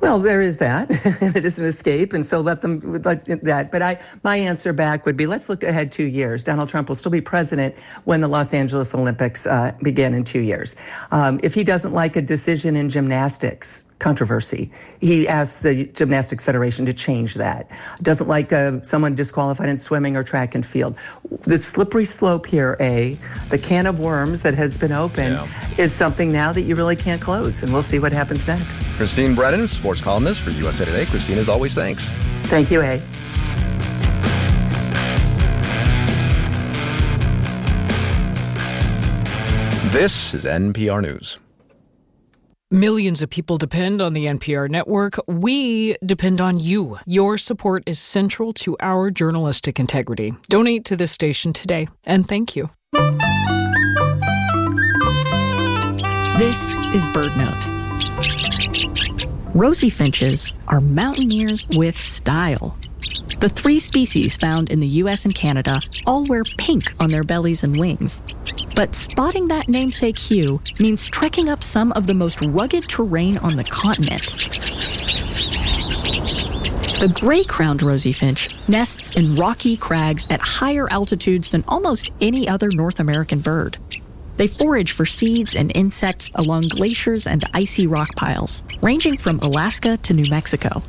Well, there is that. It is an escape, and so let that. But my answer back would be, let's look ahead 2 years. Donald Trump will still be president when the Los Angeles Olympics begin in 2 years. If he doesn't like a decision in gymnastics controversy, he asks the Gymnastics Federation to change that. Doesn't like someone disqualified in swimming or track and field. The slippery slope here, the can of worms that has been opened, is something now that you really can't close, and we'll see what happens next. Christine Brennan, sports columnist for USA Today. Christine, as always, thanks. Thank you, A. This is NPR News. Millions of people depend on the NPR network. We depend on you. Your support is central to our journalistic integrity. Donate to this station today, and thank you. This is BirdNote. Rosy finches are mountaineers with style. The 3 species found in the U.S. and Canada all wear pink on their bellies and wings. But spotting that namesake hue means trekking up some of the most rugged terrain on the continent. The gray-crowned rosy finch nests in rocky crags at higher altitudes than almost any other North American bird. They forage for seeds and insects along glaciers and icy rock piles, ranging from Alaska to New Mexico.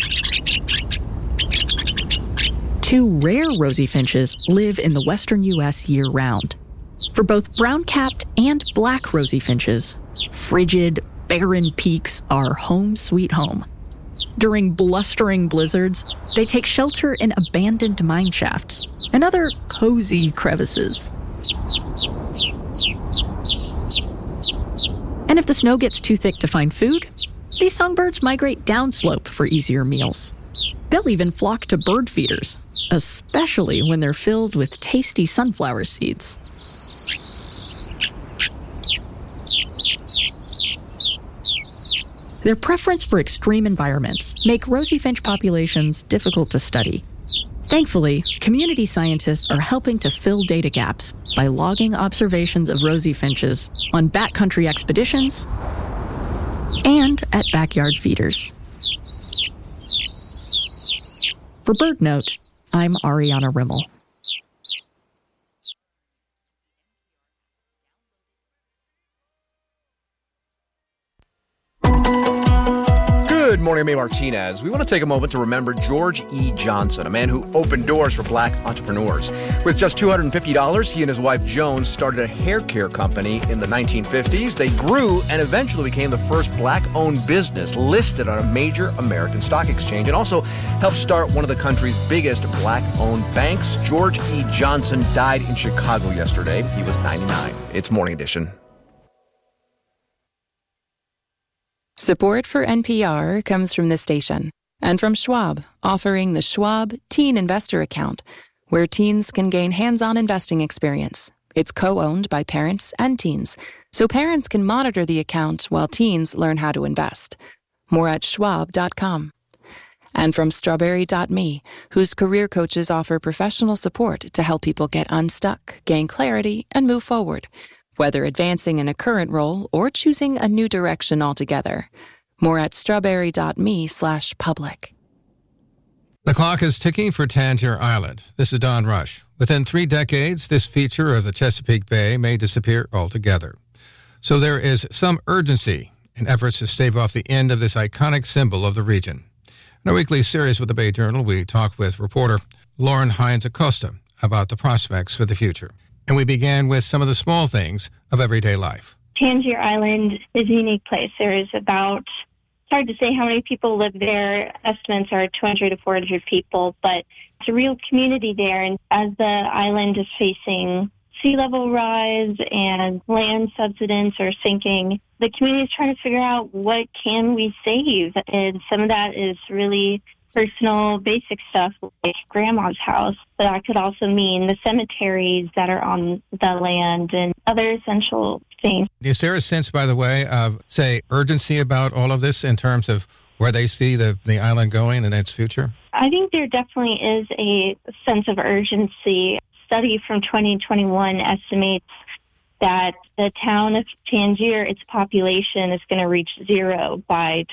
2 rare rosy finches live in the western U.S. year-round. For both brown-capped and black rosy finches, frigid, barren peaks are home sweet home. During blustering blizzards, they take shelter in abandoned mine shafts and other cozy crevices. And if the snow gets too thick to find food, these songbirds migrate downslope for easier meals. They'll even flock to bird feeders, especially when they're filled with tasty sunflower seeds. Their preference for extreme environments make rosy finch populations difficult to study. Thankfully, community scientists are helping to fill data gaps by logging observations of rosy finches on backcountry expeditions and at backyard feeders. For BirdNote, I'm Ariana Rimmel. Good morning, I'm A. Martinez. We want to take a moment to remember George E. Johnson, a man who opened doors for black entrepreneurs. With just $250, he and his wife Joan started a hair care company in the 1950s. They grew and eventually became the first black-owned business listed on a major American stock exchange, and also helped start one of the country's biggest black-owned banks. George E. Johnson died in Chicago yesterday. He was 99. It's Morning Edition. Support for NPR comes from this station and from Schwab, offering the Schwab Teen Investor Account, where teens can gain hands-on investing experience. It's co-owned by parents and teens, so parents can monitor the account while teens learn how to invest. More at schwab.com. And from Strawberry.me, whose career coaches offer professional support to help people get unstuck, gain clarity, and move forward, whether advancing in a current role or choosing a new direction altogether. More at strawberry.me/public. The clock is ticking for Tangier Island. This is Don Rush. Within 3 decades, this feature of the Chesapeake Bay may disappear altogether. So there is some urgency in efforts to stave off the end of this iconic symbol of the region. In our weekly series with the Bay Journal, we talk with reporter Lauren Hines Acosta about the prospects for the future. And we began with some of the small things of everyday life. Tangier Island is a unique place. There is it's hard to say how many people live there. Estimates are 200 to 400 people, but it's a real community there. And as the island is facing sea level rise and land subsidence are sinking, the community is trying to figure out what can we save. And some of that is really personal, basic stuff like grandma's house, but that could also mean the cemeteries that are on the land and other essential things. Is there a sense, by the way, of, say, urgency about all of this in terms of where they see the island going and its future? I think there definitely is a sense of urgency. A study from 2021 estimates that the town of Tangier, its population is going to reach 0 by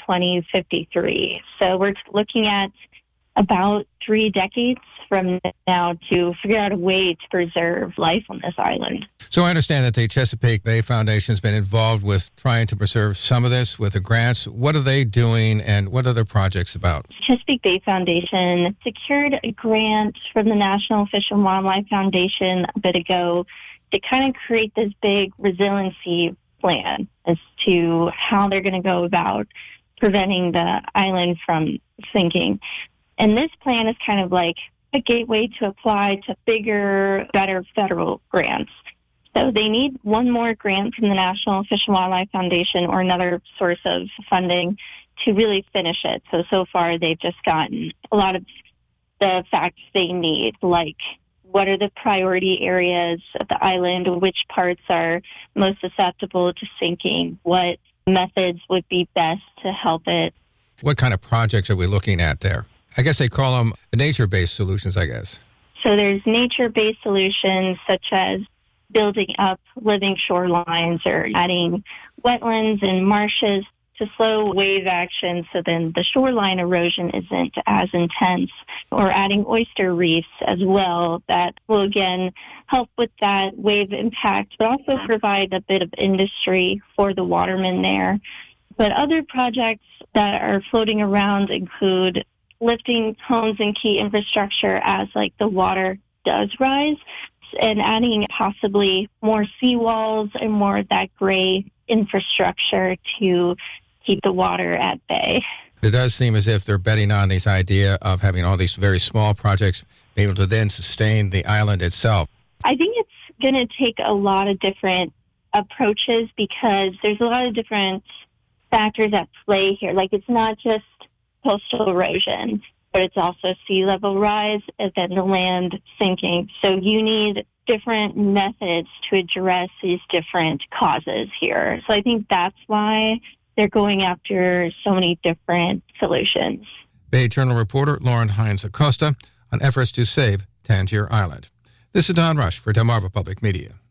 2053. So we're looking at about 3 decades from now to figure out a way to preserve life on this island. So I understand that the Chesapeake Bay Foundation has been involved with trying to preserve some of this with the grants. What are they doing and what are their projects about? Chesapeake Bay Foundation secured a grant from the National Fish and Wildlife Foundation a bit ago to kind of create this big resiliency plan as to how they're going to go about preventing the island from sinking. And this plan is kind of like a gateway to apply to bigger, better federal grants. So they need one more grant from the National Fish and Wildlife Foundation or another source of funding to really finish it. So far they've just gotten a lot of the facts they need, like what are the priority areas of the island, which parts are most susceptible to sinking, what methods would be best to help it. What kind of projects are we looking at there? I guess they call them nature-based solutions, I guess. So there's nature-based solutions such as building up living shorelines or adding wetlands and marshes to slow wave action so then the shoreline erosion isn't as intense, or adding oyster reefs as well that will again help with that wave impact but also provide a bit of industry for the watermen there. But other projects that are floating around include lifting homes and key infrastructure as like the water does rise and adding possibly more seawalls and more of that gray infrastructure to keep the water at bay. It does seem as if they're betting on this idea of having all these very small projects be able to then sustain the island itself. I think it's going to take a lot of different approaches because there's a lot of different factors at play here. Like it's not just coastal erosion, but it's also sea level rise and then the land sinking. So you need different methods to address these different causes here. So I think that's why they're going after so many different solutions. Bay Journal reporter Lauren Hines Acosta on efforts to save Tangier Island. This is Don Rush for Delmarva Public Media.